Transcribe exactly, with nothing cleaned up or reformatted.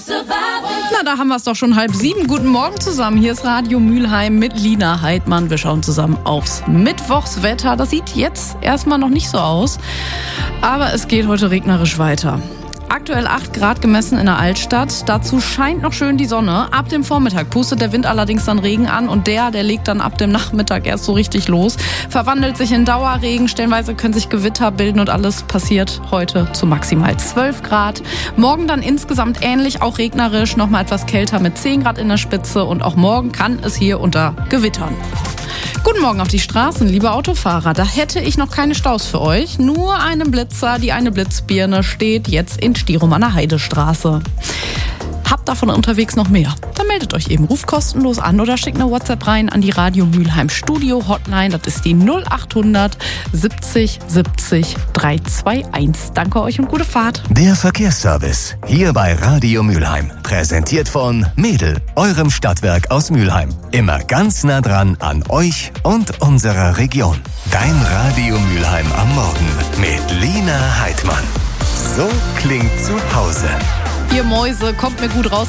Na, da haben wir es doch schon halb sieben. Guten Morgen zusammen. Hier ist Radio Mülheim mit Lina Heidmann. Wir schauen zusammen aufs Mittwochswetter. Das sieht jetzt erstmal noch nicht so aus, aber es geht heute regnerisch weiter. Aktuell acht Grad gemessen in der Altstadt. Dazu scheint noch schön die Sonne. Ab dem Vormittag pustet der Wind allerdings dann Regen an und der, der legt dann ab dem Nachmittag erst so richtig los. Verwandelt sich in Dauerregen. Stellenweise können sich Gewitter bilden und alles passiert heute zu maximal zwölf Grad. Morgen dann insgesamt ähnlich, auch regnerisch, nochmal etwas kälter mit zehn Grad in der Spitze und auch morgen kann es hier unter Gewittern. Guten Morgen auf die Straßen, liebe Autofahrer. Da hätte ich noch keine Staus für euch. Nur einen Blitzer, die eine Blitzbirne steht jetzt in Stirum an der Heidestraße. Habt davon unterwegs noch mehr? Dann meldet euch eben, ruft kostenlos an oder schickt eine WhatsApp rein an die Radio Mülheim Studio Hotline. Das ist die null achthundert siebzig siebzig dreihunderteinundzwanzig. Danke euch und gute Fahrt. Der Verkehrsservice hier bei Radio Mülheim. Präsentiert von Mädel, eurem Stadtwerk aus Mülheim. Immer ganz nah dran an euch und unserer Region. Dein Radio Mülheim am Morgen mit Lina Heidmann. So klingt zu Hause. Ihr Mäuse, kommt mir gut raus.